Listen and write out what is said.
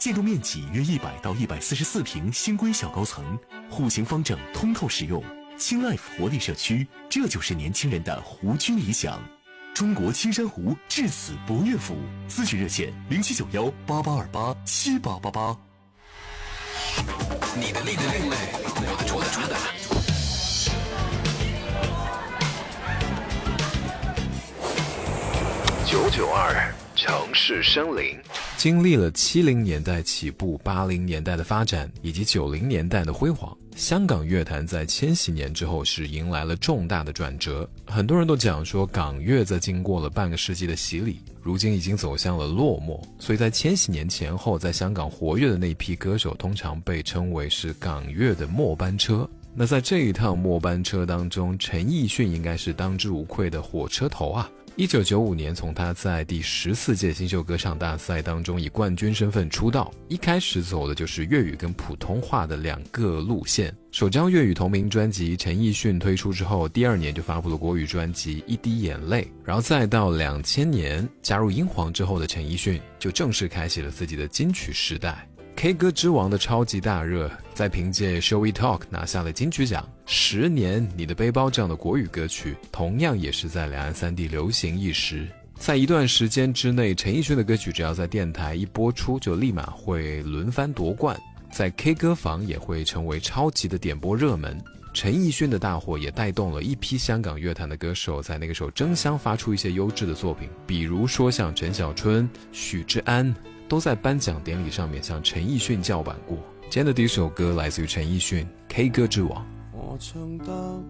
建筑面积约100到144平，新规小高层，户型方正，通透实用。轻 life 活力社区，这就是年轻人的湖居理想。中国青山湖至此不悦府，咨询热线079188288888。 你的另类，我的主打。992城市生灵， 经历了70年代起步、80年代的发展以及90年代的辉煌，香港乐坛在千禧年之后是迎来了重大的转折。很多人都讲说，港乐在经过了半个世纪的洗礼，如今已经走向了落寞。所以在千禧年前后，在香港活跃的那批歌手，通常被称为是港乐的末班车。那在这一趟末班车当中，陈奕迅应该是当之无愧的火车头啊。1995年，从他在第14届新秀歌唱大赛当中以冠军身份出道，一开始走的就是粤语跟普通话的2个路线。首张粤语同名专辑陈奕迅推出之后，第2年就发布了国语专辑《一滴眼泪》，然后再到2000年加入英皇之后的陈奕迅就正式开启了自己的金曲时代。K 歌之王的超级大热，在凭借 Shall We Talk 拿下了金曲奖。10年你的背包这样的国语歌曲，同样也是在两岸3地流行一时。在一段时间之内，陈奕迅的歌曲只要在电台一播出，就立马会轮番夺冠，在 K 歌房也会成为超级的点播热门。陈奕迅的大火也带动了一批香港乐坛的歌手在那个时候争相发出一些优质的作品，比如说像陈小春、许志安都在颁奖典礼上面向陈奕迅叫板过。今天的第一首歌来自于陈奕迅《K 歌之王》。 我唱得